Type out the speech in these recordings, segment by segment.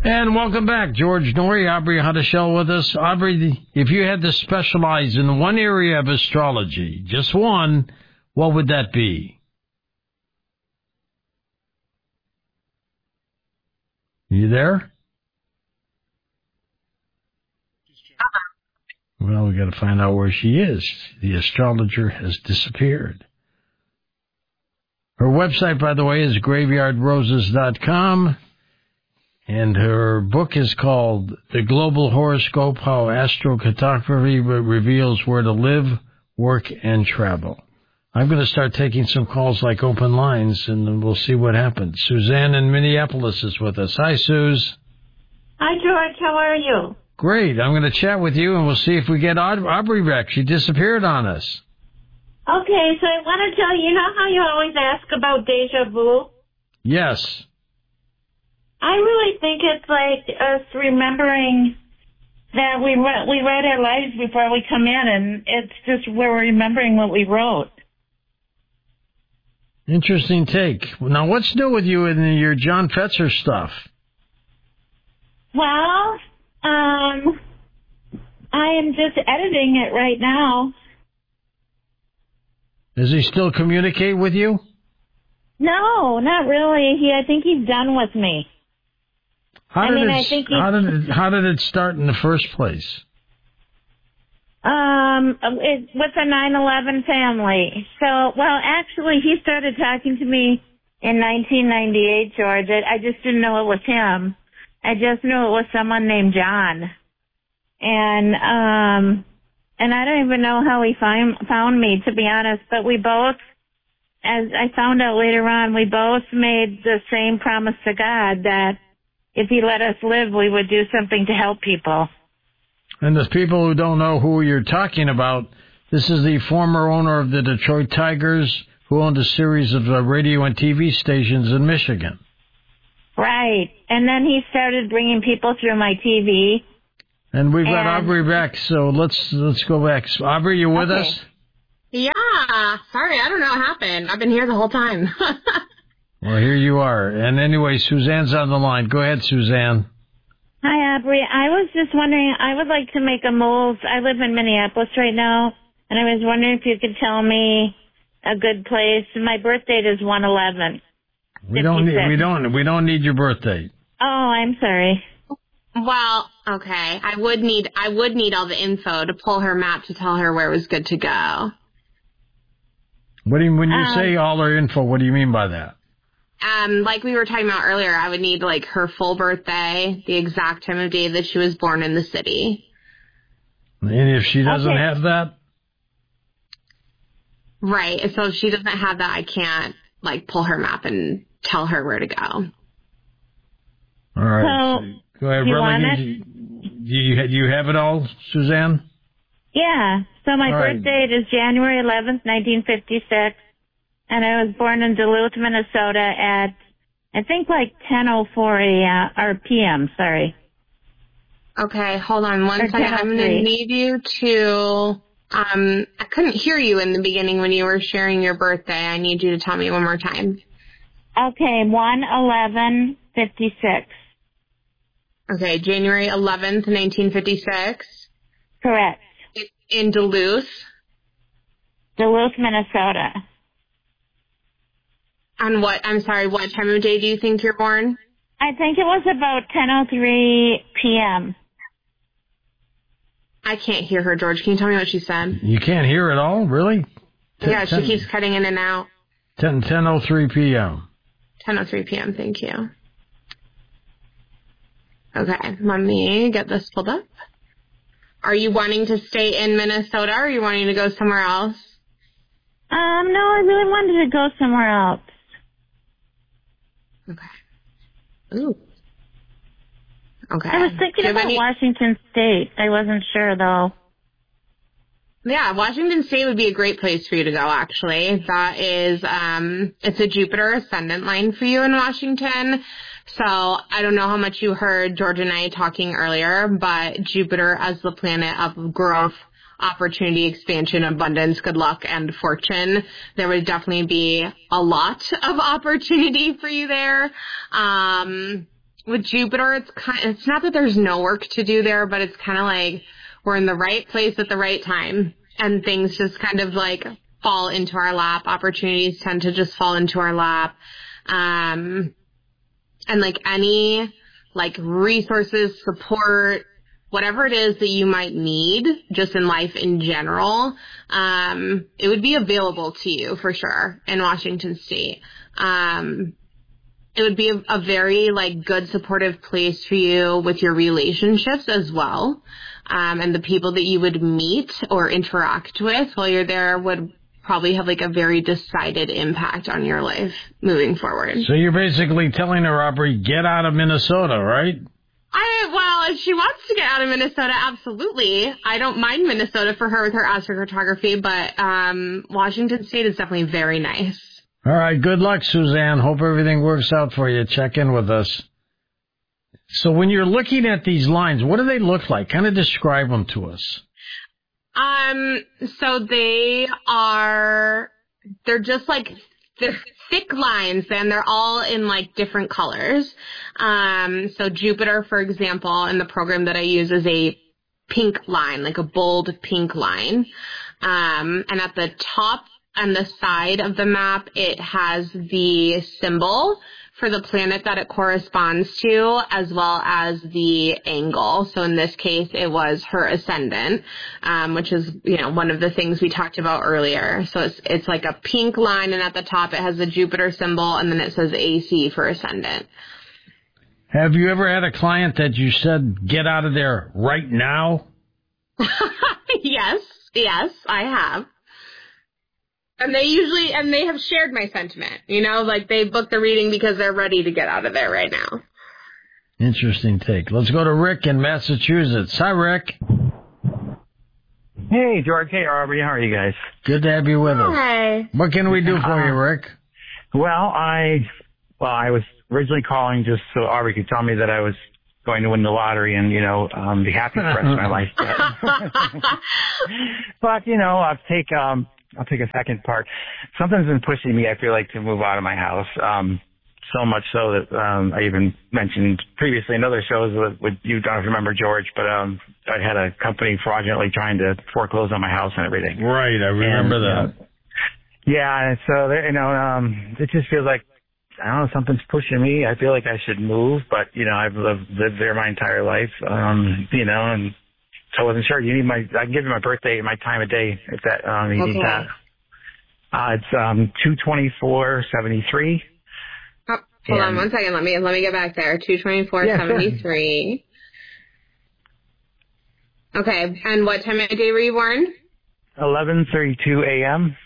And welcome back, George Noory, Aubrey Huddishell with us. Aubrey, if you had to specialize in one area of astrology, just one, what would that be? You there? Well, we got to find out where she is. The astrologer has disappeared. Her website, by the way, is graveyardroses.com. And her book is called The Global Horoscope, How Astrocartography Reveals Where to Live, Work, and Travel. I'm going to start taking some calls like open lines, and then we'll see what happens. Suzanne in Minneapolis is with us. Hi, Suze. Hi, George. How are you? Great. I'm going to chat with you, and we'll see if we get Aubrey back. She disappeared on us. Okay, so I want to tell you, you know how you always ask about deja vu? Yes. I really think it's like us remembering that we write our lives before we come in, and it's just we're remembering what we wrote. Interesting take. Now, what's new with you in your John Fetzer stuff? Well, I am just editing it right now. Does he still communicate with you? No, not really. I think he's done with me. How did it start in the first place? With the 9/11 family. So, well, actually, he started talking to me in 1998, George. I just didn't know it was him. I just knew it was someone named John. And I don't even know how he found me, to be honest. But we both, as I found out later on, we both made the same promise to God that if he let us live, we would do something to help people. And the people who don't know who you're talking about, this is the former owner of the Detroit Tigers who owned a series of radio and TV stations in Michigan. Right. And then he started bringing people through my TV. And we've got Aubrey back, so let's go back. Aubrey, you with us? Yeah. Sorry, I don't know what happened. I've been here the whole time. Well, here you are. And anyway, Suzanne's on the line. Go ahead, Suzanne. Hi, Aubrey. I was just wondering, I would like to make a move. I live in Minneapolis right now, and I was wondering if you could tell me a good place. My birth date is 1/11. We don't need your birth date. Oh, I'm sorry. Well, okay. I would need all the info to pull her map to tell her where it was good to go. When you say all her info, what do you mean by that? Like we were talking about earlier, I would need like her full birthday, the exact time of day that she was born in the city. And if she doesn't have that? Right. So if she doesn't have that, I can't like pull her map and tell her where to go. All right. So, go ahead. you want it? Do you have it all, Suzanne? Yeah. So my All right. birth date is January 11th, 1956. And I was born in Duluth, Minnesota at, I think, like 10:04 a.m. or p.m., sorry. Okay, hold on one second. I'm going to need you to, I couldn't hear you in the beginning when you were sharing your birthday. I need you to tell me one more time. Okay, 1/11/56. Okay, January 11th, 1956. Correct. In Duluth. Duluth, Minnesota. On what time of day do you think you're born? I think it was about 10:03 p.m. I can't hear her, George. Can you tell me what she said? You can't hear it all? Really? Yeah, she keeps cutting in and out. 10:03 p.m. 10:03 p.m., thank you. Okay, let me get this pulled up. Are you wanting to stay in Minnesota, or are you wanting to go somewhere else? No, I really wanted to go somewhere else. Okay. Ooh. Okay. I was thinking about Washington State. I wasn't sure, though. Yeah, Washington State would be a great place for you to go, actually. That is, it's a Jupiter ascendant line for you in Washington. So I don't know how much you heard George and I talking earlier, but Jupiter as the planet of growth, opportunity, expansion, abundance, good luck, and fortune. There would definitely be a lot of opportunity for you there. with Jupiter, it's not that there's no work to do there, but it's kind of like we're in the right place at the right time, and things just kind of like fall into our lap. Opportunities tend to just fall into our lap. And like any like resources, support, whatever it is that you might need just in life in general, it would be available to you for sure in Washington State. It would be a very like good supportive place for you with your relationships as well. And the people that you would meet or interact with while you're there would probably have like a very decided impact on your life moving forward. So you're basically telling her, Aubrey, get out of Minnesota, right? Well, if she wants to get out of Minnesota, absolutely. I don't mind Minnesota for her with her astrocartography, but Washington State is definitely very nice. All right, good luck, Suzanne. Hope everything works out for you. Check in with us. So when you're looking at these lines, what do they look like? Kind of describe them to us. So they're just like, they're thick lines, and they're all in like different colors. So Jupiter, for example, in the program that I use is a pink line, like a bold pink line. And at the top and the side of the map, it has the symbol for the planet that it corresponds to, as well as the angle. So in this case, it was her ascendant, which is, one of the things we talked about earlier. So it's like a pink line, and at the top it has the Jupiter symbol, and then it says AC for ascendant. Have you ever had a client that you said, get out of there right now? Yes, I have. And they have shared my sentiment, like they booked the reading because they're ready to get out of there right now. Interesting take. Let's go to Rick in Massachusetts. Hi, Rick. Hey, George. Hey, Aubrey. How are you guys? Good to have you with us. Hi. What can we do for you, Rick? Well, I was originally calling just so Aubrey could tell me that I was going to win the lottery and, be happy for the rest of my life. But, I'll take a second part. Something's been pushing me, I feel like, to move out of my house. So much so that I even mentioned previously in other shows with you, don't know if you remember, George, but I had a company fraudulently trying to foreclose on my house and everything. Right, I remember that. Yeah, and so, it just feels like, I don't know, something's pushing me. I feel like I should move, but, I've lived there my entire life, and so I wasn't sure. I can give you my birthday and my time of day if that, you need that. It's 2/24/73. Oh, hold on 1 second. Let me get back there. 2/24/73. Yeah, sure. Okay. And what time of day were you born? 11:32 a.m.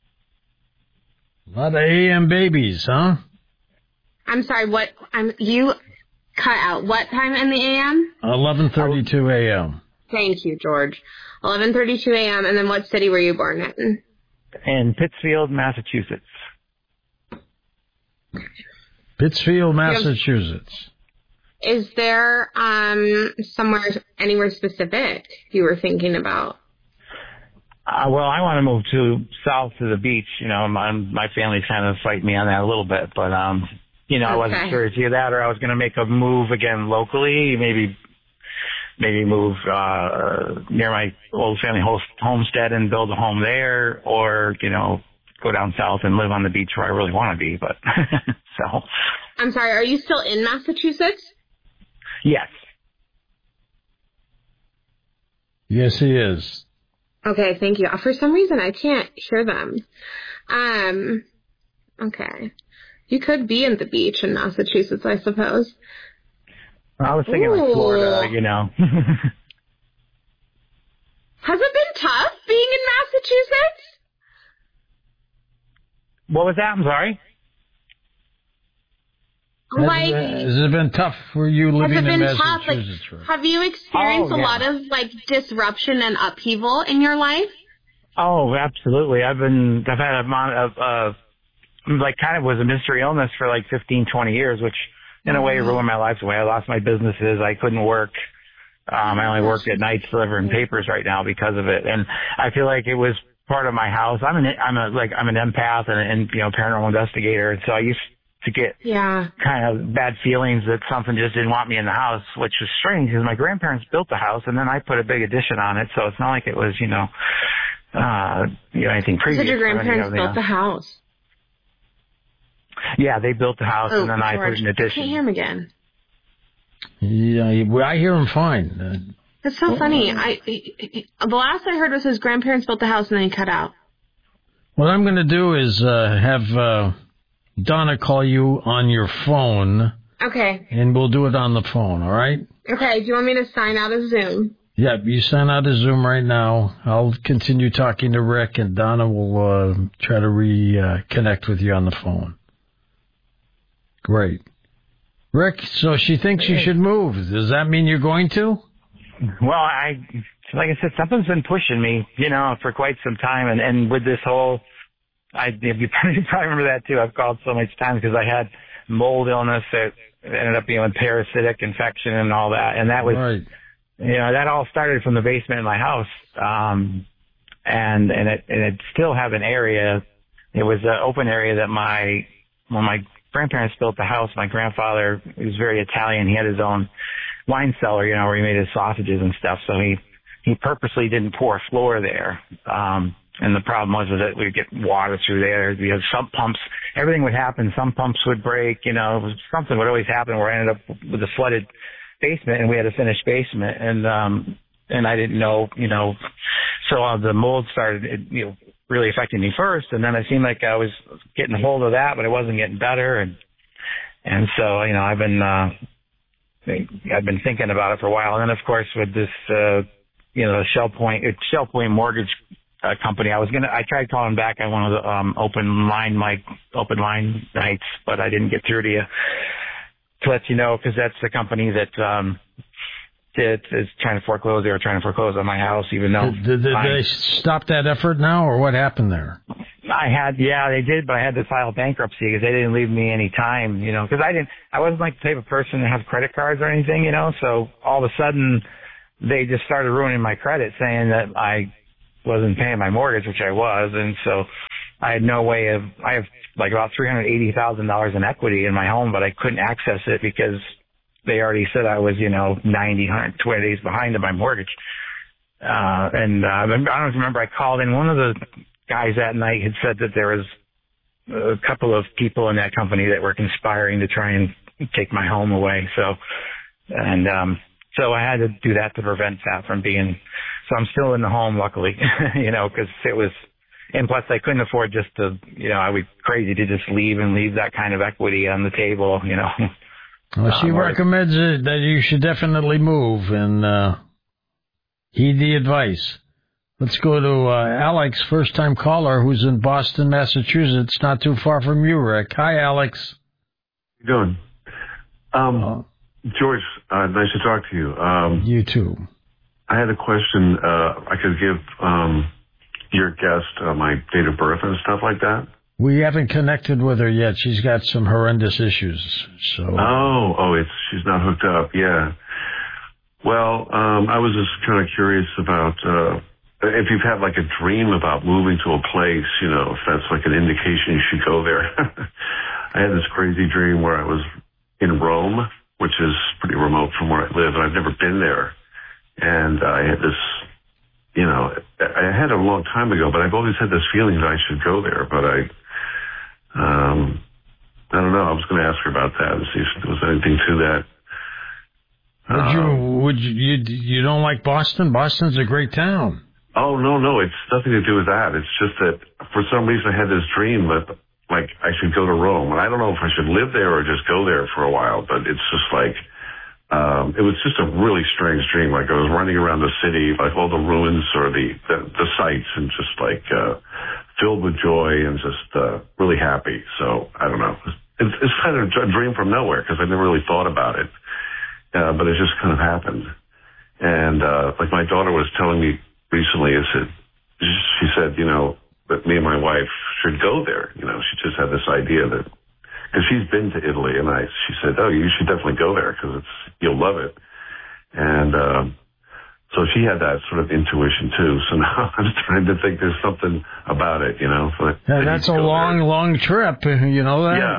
A lot of AM babies, huh? I'm sorry. You cut out. What time in the AM? 11:32 a.m. Thank you, George. 11:32 a.m. And then what city were you born in? In Pittsfield, Massachusetts. Pittsfield, Massachusetts. Is there anywhere specific you were thinking about? Well, I want to move south to the beach. My family's kind of fighting me on that a little bit, but I wasn't sure it's either that or I was going to make a move again locally, maybe move near my old family homestead and build a home there, or go down south and live on the beach where I really want to be. But so. I'm sorry. Are you still in Massachusetts? Yes. Yes, he is. Okay, thank you. For some reason, I can't hear them. Okay. You could be in the beach in Massachusetts, I suppose. I was thinking like Florida, Has it been tough being in Massachusetts? What was that? I'm sorry? Has it been tough for you living in Massachusetts? Like, have you experienced a lot of disruption and upheaval in your life? Oh, absolutely. I've had a amount of kind of was a mystery illness for 15, 20 years, which in a way ruined my life away. I lost my businesses. I couldn't work. I only work at nights delivering papers right now because of it. And I feel like it was part of my house. I'm an empath and paranormal investigator. And so to get kind of bad feelings that something just didn't want me in the house, which was strange because my grandparents built the house and then I put a big addition on it. So it's not like it was, anything previous. You said your grandparents built the house. Yeah, they built the house and then I put an addition. I can't hear him again. Yeah, I hear him fine. That's so funny. The last I heard was his grandparents built the house and then he cut out. What I'm going to do is have Donna call you on your phone. Okay. And we'll do it on the phone, all right? Okay. Do you want me to sign out of Zoom? Yeah, you sign out of Zoom right now. I'll continue talking to Rick, and Donna will try to reconnect with you on the phone. Great. Rick, so she thinks you should move. Does that mean you're going to? Well, like I said, something's been pushing me, for quite some time. And with this whole, you probably remember that too. I've called so much times because I had mold illness that ended up being parasitic infection and all that. And that was, right. That all started from the basement in my house. And it still have an area. It was an open area that when my grandparents built the house, my grandfather, he was very Italian. He had his own wine cellar, where he made his sausages and stuff. So he purposely didn't pour floor there. And the problem was that we would get water through there. We had sump pumps. Everything would happen. Some pumps would break, something would always happen where I ended up with a flooded basement and we had a finished basement. And I didn't know, so the mold started, really affecting me first. And then it seemed like I was getting a hold of that, but it wasn't getting better. And so, I've been thinking about it for a while. And then, of course, with this, Shell Point Mortgage company, I tried calling back on one of the open line nights, but I didn't get through to you to let you know because that's the company that is trying to foreclose. They were trying to foreclose on my house, even though did they stop that effort now, or what happened there? They did, but I had to file bankruptcy because they didn't leave me any time, because I wasn't like the type of person to have credit cards or anything, so all of a sudden they just started ruining my credit saying that I wasn't paying my mortgage, which I was. And so I had no way I have like about $380,000 in equity in my home, but I couldn't access it because they already said I was, 90, 120 days behind on my mortgage. I don't remember, I called in. One of the guys that night had said that there was a couple of people in that company that were conspiring to try and take my home away. So I had to do that to prevent that from being, so I'm still in the home, luckily, because it was, and plus I couldn't afford just to, I was crazy to just leave that kind of equity on the table, Well, she recommends that you should definitely move and heed the advice. Let's go to Alex, first-time caller, who's in Boston, Massachusetts, not too far from you, Rick. Hi, Alex. How you doing? George, nice to talk to you. You too. I had a question. I could give your guest my date of birth and stuff like that. We haven't connected with her yet. She's got some horrendous issues. So. She's not hooked up. Yeah. Well, I was just kind of curious about if you've had like a dream about moving to a place, if that's like an indication you should go there. I had this crazy dream where I was in Rome, which is pretty remote from where I live, and I've never been there. And I had this, I had it a long time ago, but I've always had this feeling that I should go there. But I don't know. I was going to ask her about that and see if there was anything to that. You don't like Boston? Boston's a great town. Oh, no. It's nothing to do with that. It's just that for some reason I had this dream that, like, I should go to Rome. And I don't know if I should live there or just go there for a while, but it's just like, it was just a really strange dream. Like I was running around the city, like all the ruins or the sights, and just like, filled with joy and just, really happy. So I don't know. It's kind of a dream from nowhere because I never really thought about it. But it just kind of happened. And, like my daughter was telling me recently, she said, that me and my wife should go there. She just had this idea that, because she's been to Italy, and she said, oh, you should definitely go there because you'll love it. And, so she had that sort of intuition too. So now I'm trying to think there's something about it, So that's a long trip. You know that? Yeah.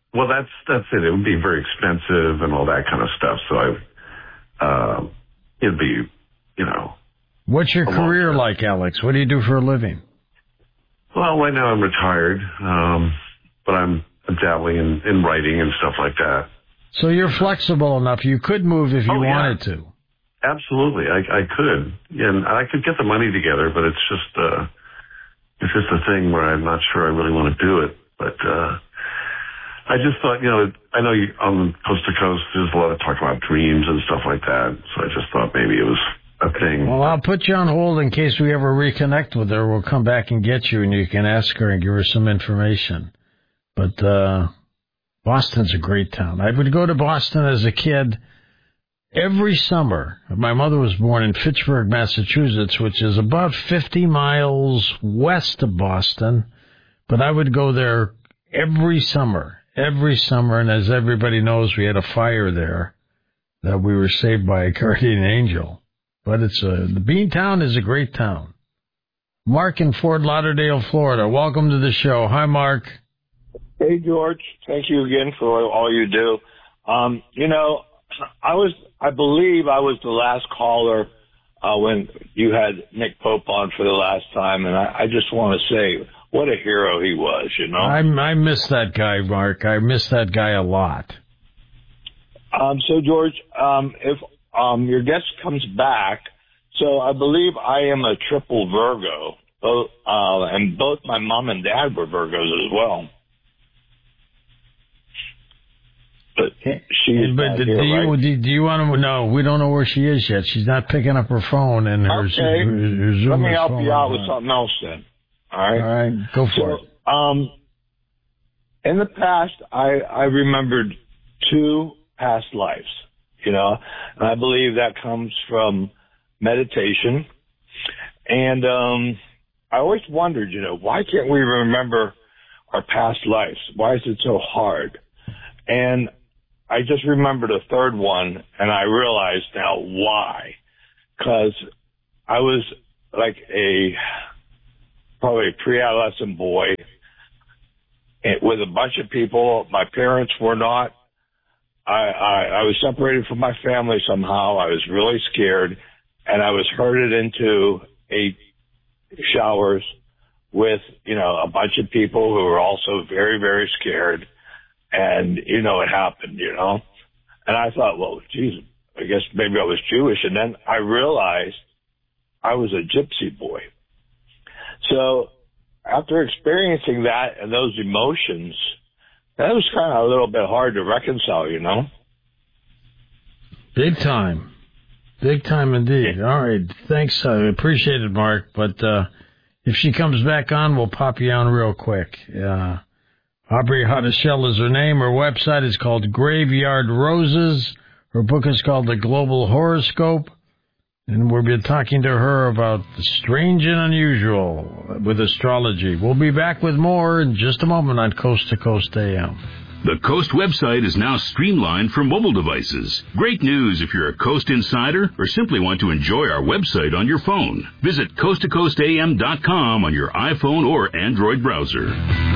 Well, that's it. It would be very expensive and all that kind of stuff. So it'd be, you know. What's your career like, Alex? What do you do for a living? Well, right now I'm retired, but I'm dabbling in writing and stuff like that. So you're flexible enough. You could move if you wanted to. Absolutely, I could, and I could get the money together, but it's just a thing where I'm not sure I really want to do it. But I just thought, you know, I know on Coast to Coast there's a lot of talk about dreams and stuff like that, so I just thought maybe it was a thing. Well, I'll put you on hold in case we ever reconnect with her. We'll come back and get you, and you can ask her and give her some information. But Boston's a great town. I would go to Boston as a kid every summer. My mother was born in Fitchburg, Massachusetts, which is about 50 miles west of Boston. But I would go there every summer. And as everybody knows, we had a fire there that we were saved by a guardian angel. But the Beantown is a great town. Mark in Fort Lauderdale, Florida. Welcome to the show. Hi, Mark. Hey, George. Thank you again for all you do. You know, I believe I was the last caller when you had Nick Pope on for the last time, and I just want to say what a hero he was, you know. I miss that guy, Mark. I miss that guy a lot. So, George, if your guest comes back, so I believe I am a triple Virgo, and both my mom and dad were Virgos as well. But she is not here, right? Do you want to? No, we don't know where she is yet. She's not picking up her phone and her Zoom. Let me help you out with something else then. All right, go for it. In the past, I remembered 2 past lives, you know, and I believe that comes from meditation. And I always wondered, you know, why can't we remember our past lives? Why is it so hard? And I just remembered a third one, and I realized now why. Because I was like probably a pre-adolescent boy with a bunch of people. My parents were not. I was separated from my family somehow. I was really scared, and I was herded into 8 showers with, you know, a bunch of people who were also very, very scared. And, you know, it happened, you know. And I thought, well, geez, I guess maybe I was Jewish. And then I realized I was a gypsy boy. So after experiencing that and those emotions, that was kind of a little bit hard to reconcile, you know. Big time. Big time indeed. Yeah. All right. Thanks. I appreciate it, Mark. But if she comes back on, we'll pop you on real quick. Aubrey Hotteshell is her name. Her website is called Graveyard Roses. Her book is called The Global Horoscope. And we'll be talking to her about the strange and unusual with astrology. We'll be back with more in just a moment on Coast to Coast AM. The Coast website is now streamlined for mobile devices. Great news if you're a Coast insider or simply want to enjoy our website on your phone. Visit coasttocoastam.com on your iPhone or Android browser.